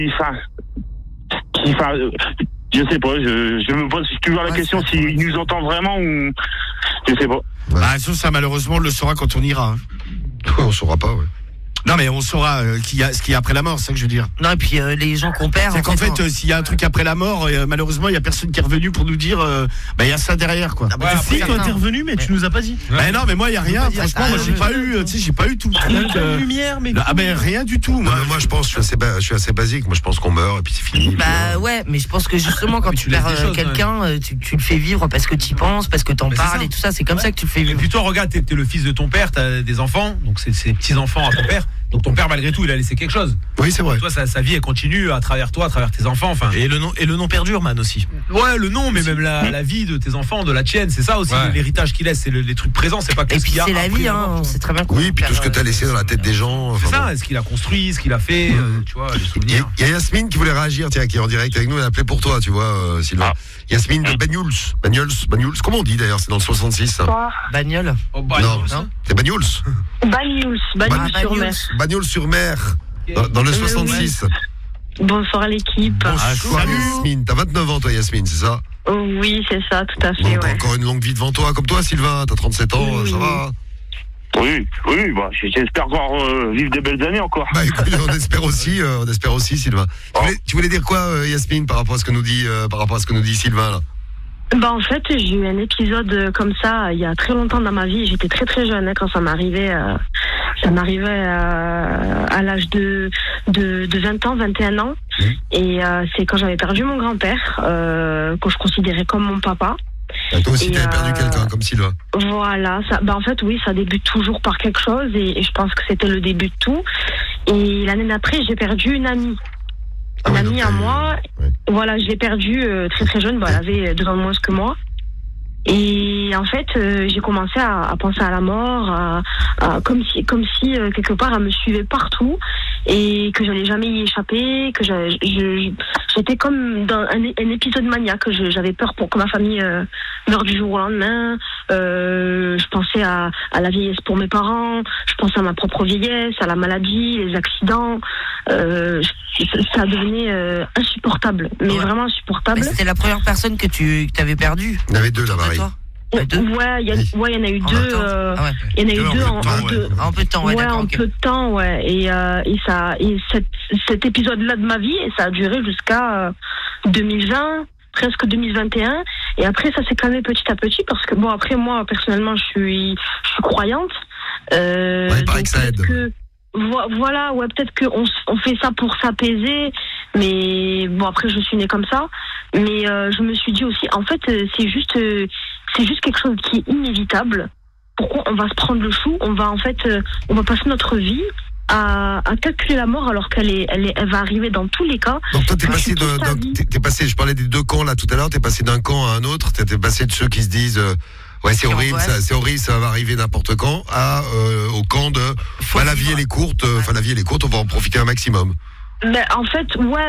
je sais pas, je me pose toujours la question s'il nous entend vraiment ou je sais pas. Bah ça malheureusement on le saura quand on ira. Ouais, on saura pas, ouais. Non mais on saura ce qu'il y a après la mort, c'est ça que je veux dire. Non et puis les gens qu'on perd. C'est qu'en fait s'il y a un truc après la mort, malheureusement il y a personne qui est revenu pour nous dire il y a ça derrière quoi. Si toi t'es revenu mais tu nous as pas dit. Mais non mais moi il y a rien. Franchement moi j'ai pas eu tout le truc. Lumière mais. Ah ben rien du tout. Moi je pense je suis assez basique. Moi je pense qu'on meurt et puis c'est fini. Bah ouais mais je pense que justement quand tu perds quelqu'un, tu le fais vivre parce que tu y penses, parce que t'en parles et tout ça. C'est comme ça que tu le fais vivre. Et puis toi regarde t'es le fils de ton père, t'as des enfants donc c'est petits enfants à ton père. Donc ton père malgré tout il a laissé quelque chose. Oui c'est vrai. Toi sa vie elle continue à travers toi, à travers tes enfants. Enfin. Et le nom perdure man aussi. Ouais le nom mais même la vie de tes enfants, de la tienne, c'est ça aussi l'héritage qu'il laisse, c'est les trucs présents, c'est pas que et ce puis qu'il y a. C'est la vie c'est très bien. Oui puis tout ce que t'as laissé dans la tête des gens. C'est ça, ce qu'il a construit, ce qu'il a fait, tu vois, les souvenirs. Il y a Yasmine qui voulait réagir, tiens, qui est en direct avec nous, elle a appelé pour toi, tu vois, Sylvain. Yasmine de Bagnols. Comment on dit d'ailleurs, c'est dans le 66 ça. Bagnole. Oh, non, c'est Bagnols. Bagnols-sur-Mer. Dans le 66. Bonsoir l'équipe. Bonsoir Yasmine, t'as 29 ans toi Yasmine, c'est ça? Oui, c'est ça, tout à fait. Donc, encore une longue vie devant toi, comme toi Sylvain, t'as 37 ans, ça va? Oui, bah, j'espère encore vivre des belles années encore. Bah écoute, on espère aussi Sylvain. Tu voulais dire quoi Yasmine par rapport à ce que nous dit Sylvain là? Bah en fait, j'ai eu un épisode comme ça il y a très longtemps dans ma vie. J'étais très très jeune quand ça m'arrivait. Ça m'arrivait à l'âge de 20 ans, 21 ans. Et c'est quand j'avais perdu mon grand-père, que je considérais comme mon papa. Bah, toi aussi t'avais perdu quelqu'un comme Sylvain. Voilà, bah en fait oui, ça débute toujours par quelque chose et je pense que c'était le début de tout. Et l'année d'après, j'ai perdu une amie. Une amie à moi, voilà, je l'ai perdue très très jeune, elle avait 2 ans de moins que moi. Et en fait, j'ai commencé à penser à la mort, comme si quelque part elle me suivait partout et que j'allais jamais y échapper, que j'étais comme dans un épisode maniaque, j'avais peur pour que ma famille meure du jour au lendemain. Je pensais à la vieillesse pour mes parents, je pensais à ma propre vieillesse, à la maladie, les accidents. Ça devenait insupportable, mais vraiment insupportable. Mais c'était la première personne que tu avais perdue. Il y en avait 2 là-bas. Ouais, il y en a eu 2. Il y en a eu 2 en peu de temps. Ouais, en peu de temps, ouais. Et cet épisode-là de ma vie, ça a duré jusqu'à 2020, presque 2021. Et après, ça s'est calmé petit à petit parce que après moi personnellement, je suis croyante. Il paraît que ça aide. Voilà, peut-être qu'on fait ça pour s'apaiser, mais après je suis née comme ça, mais je me suis dit aussi, en fait, c'est juste quelque chose qui est inévitable. Pourquoi on va se prendre le chou? On va passer notre vie à calculer la mort alors qu'elle va arriver dans tous les cas. Donc toi t'es passé, je parlais des 2 camps là tout à l'heure, t'es passé d'un camp à un autre, t'es passé de ceux qui se disent ouais c'est horrible, ça va arriver n'importe quand, au camp de la vie elle est courte, on va en profiter un maximum. Mais en fait,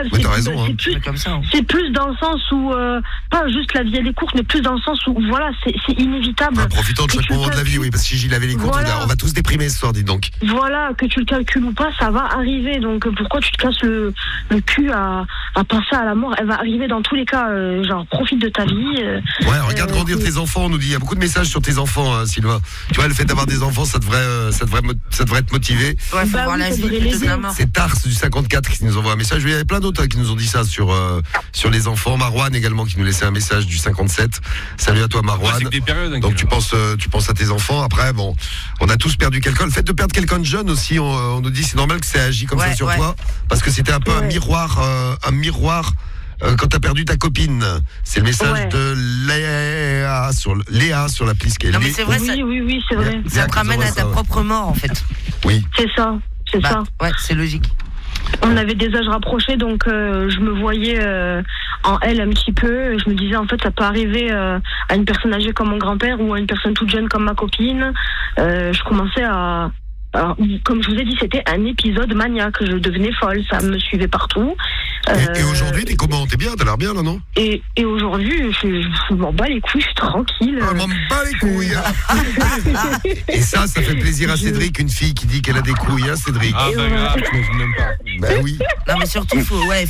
c'est plus dans le sens où pas juste la vie elle est courte, mais plus dans le sens où c'est inévitable. En profitant de chaque moment de la vie, oui, parce que si la vie elle est courte, on va tous déprimer ce soir, dis donc. Voilà, que tu le calcules ou pas, ça va arriver. Donc pourquoi tu te casses le cul à penser à la mort? Elle va arriver dans tous les cas. Profite de ta vie. Regarde grandir tes enfants. On nous dit, il y a beaucoup de messages sur tes enfants, hein, Sylvain. Tu vois, le fait d'avoir des enfants, ça devrait te motiver. Ouais, faut voir la vie de la mort. C'est Tars du 54 qui nous envoie un message. Il y avait plein d'autres qui nous ont dit ça sur les enfants. Marouane également qui nous laissait un message du 57. Salut à toi Marouane. Donc tu penses à tes enfants. Après on a tous perdu quelqu'un. Le fait de perdre quelqu'un de jeune aussi, on nous dit c'est normal que ça agit comme ça sur toi parce que c'était un peu un miroir quand t'as perdu ta copine. C'est le message de Léa sur l'appli Skype. Non mais c'est vrai, oui, c'est vrai. Ça te ramène à ta propre mort en fait. Oui. C'est ça. Ouais, c'est logique. On avait des âges rapprochés, donc je me voyais en elle un petit peu. Je me disais, en fait, ça peut arriver à une personne âgée comme mon grand-père ou à une personne toute jeune comme ma copine. Je commençais comme je vous ai dit, c'était un épisode maniaque. Je devenais folle, ça me suivait partout. Et aujourd'hui, t'es comment? T'es bien? T'as l'air bien là, non? Et aujourd'hui, je m'en bats les couilles, je suis tranquille. Je m'en bats les couilles. Et ça fait plaisir à Cédric, une fille qui dit qu'elle a des couilles, hein, Cédric? Ah bah grave, je m'imagine même pas. Bah oui. Non mais surtout,